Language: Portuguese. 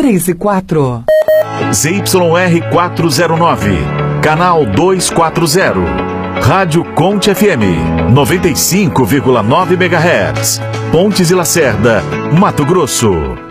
3 e 4. ZYR 409, canal 240. Rádio Conte FM, 95,9 MHz. Pontes e Lacerda, Mato Grosso.